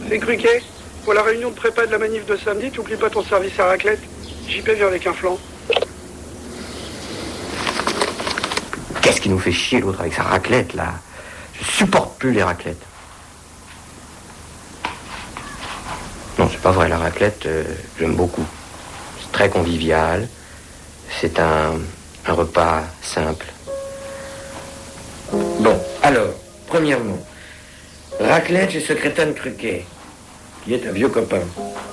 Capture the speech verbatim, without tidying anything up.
C'est Cruquet. Pour la réunion de prépa de la manif de samedi, t'oublies pas ton service à raclette. J P vient avec un flan. Qu'est-ce qui nous fait chier l'autre avec sa raclette, là? Je supporte plus les raclettes. Non, c'est pas vrai, la raclette, euh, j'aime beaucoup. C'est très convivial. C'est un, un repas simple. Bon, alors, premièrement, raclette chez Secrétaine Cruquet, qui est un vieux copain.